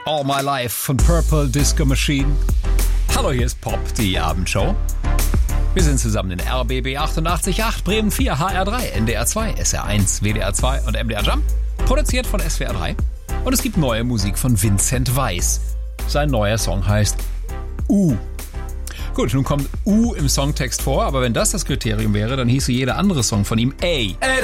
All My Life von Purple Disco Machine. Hallo, hier ist Pop, die Abendshow. Wir sind zusammen in RBB 88.8, Bremen 4, HR3, NDR 2, SR 1, WDR 2 und MDR Jump. Produziert von SWR 3. Und es gibt neue Musik von Vincent Weiss. Sein neuer Song heißt Gut, nun kommt im Songtext vor, aber wenn das Kriterium wäre, dann hieße jeder andere Song von ihm A.